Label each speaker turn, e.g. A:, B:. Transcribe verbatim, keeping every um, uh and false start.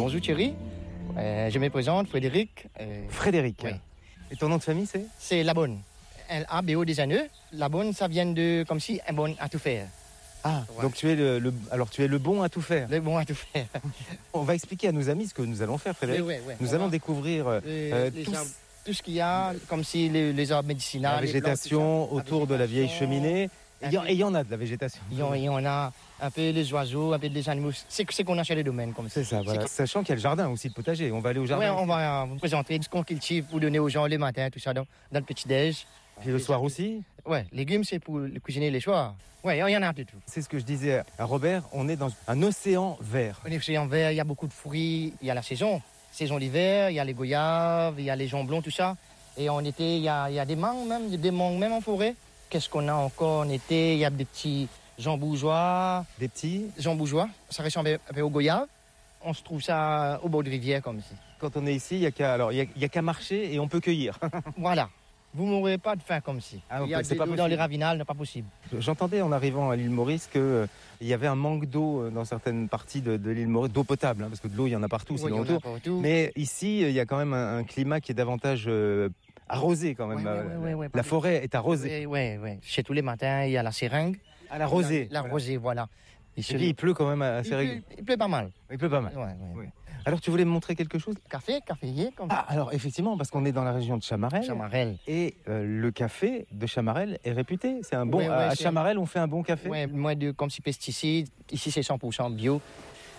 A: bonjour Thierry. Euh, je me présente, Frédéric.
B: Euh, Frédéric.
A: Oui.
B: Et ton nom de famille, c'est?
A: C'est Labonne. L A B O des anneaux. Labonne, ça vient de comme si un bon à tout faire.
B: Ah, ouais. Donc tu es le, le, alors tu es le bon à tout faire.
A: Le bon à tout faire.
B: On va expliquer à nos amis ce que nous allons faire, Frédéric.
A: Oui, oui, oui.
B: Nous
A: On
B: allons
A: va...
B: découvrir euh,
A: les, les
B: tous...
A: arbres, tout ce qu'il y a, comme si les, les arbres médicinaux.
B: La végétation plantes, autour la végétation, de la vieille cheminée. Et il y en a de la végétation.
A: Il y, en, il y en a un peu les oiseaux, un peu les animaux. C'est ce qu'on a chez les domaines comme ça.
B: C'est ça, voilà. Sachant qu'il y a le jardin aussi, le potager. On va aller au jardin.
A: Oui, on va vous présenter ce qu'on cultive pour donner aux gens le matin, tout ça, dans, dans le petit-déj.
B: Et le soir aussi?
A: Ouais, légumes, c'est pour cuisiner les soirs. Ouais, il y en a un peu de tout.
B: C'est ce que je disais à Robert, on est dans un océan vert.
A: Un océan vert, il y a beaucoup de fruits, il y a la saison. Saison d'hiver, il y a les goyaves, il y a les jambons, tout ça. Et en été, il y a, il y a des mangues même, des mangues même en forêt. Qu'est-ce qu'on a encore en été? Il y a des petits jambougeois.
B: Des petits
A: jambougeois, ça ressemble un peu aux goyaves. On se trouve ça au bord de rivière comme ça.
B: Quand on est ici, il n'y a qu'à alors, il y a, il y a qu'à marcher et on peut cueillir.
A: Voilà. Vous ne mourrez pas de faim comme si.
B: Ah,
A: il y a
B: c'est
A: des
B: pas
A: dans les ravinales, n'est pas possible.
B: J'entendais en arrivant à l'île Maurice qu'il euh, y avait un manque d'eau euh, dans certaines parties de, de l'île Maurice, d'eau potable, hein, parce que de l'eau, il y en a partout,
A: oui,
B: sinon autour. Partout. Mais ici, il y a quand même un, un climat qui est davantage euh, arrosé quand même.
A: Ouais, ouais, ouais, ouais,
B: la forêt est arrosée.
A: Oui, oui, oui. Chez tous les matins, il y a la seringue.
B: À la rosée.
A: La, la rosée, voilà.
B: Et puis, il pleut quand même assez régulièrement.
A: Il, il pleut pas mal.
B: Il pleut pas mal.
A: Ouais, ouais, ouais.
B: Alors, tu voulais me montrer quelque chose?
A: Café, caféier. Comme
B: ah, alors effectivement, parce qu'on est dans la région de Chamarel.
A: Chamarel.
B: Et euh, le café de Chamarel est réputé. C'est un bon.
A: Ouais, ouais,
B: à Chamarel, on fait un bon café.
A: Oui, moins de comme si pesticides. Ici, c'est cent pour cent bio.